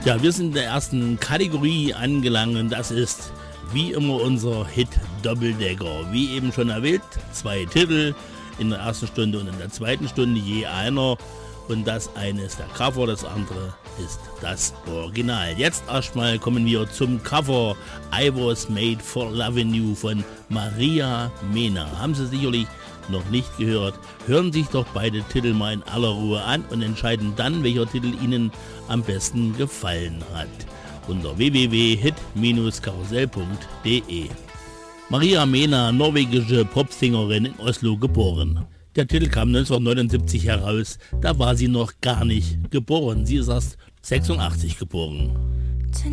Ja, wir sind in der ersten Kategorie angelangt und das ist wie immer unser Hit Doppeldecker. Wie eben schon erwähnt, 2 Titel in der ersten Stunde und in der zweiten Stunde je einer. Und das eine ist der Cover, das andere ist das Original. Jetzt erstmal kommen wir zum Cover I Was Made for Loving You von Maria Mena. Haben Sie sicherlich noch nicht gehört? Hören sich doch beide Titel mal in aller Ruhe an und entscheiden dann, welcher Titel Ihnen am besten gefallen hat. Unter www.hit-karussell.de. Maria Mena, norwegische Popsängerin in Oslo geboren. Der Titel kam 1979 heraus, da war sie noch gar nicht geboren. Sie ist erst 86 geboren.